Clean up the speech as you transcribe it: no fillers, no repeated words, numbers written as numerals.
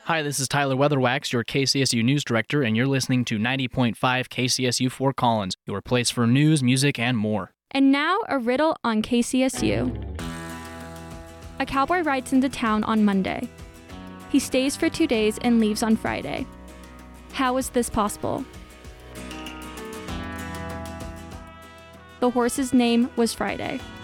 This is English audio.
Hi, this is Tyler Weatherwax, your KCSU News Director, and you're listening to 90.5 KCSU Fort Collins, your place for news, music, and more. And now, a riddle on KCSU. A cowboy rides into town on Monday. He stays for 2 days and leaves on Friday. How is this possible? The horse's name was Friday.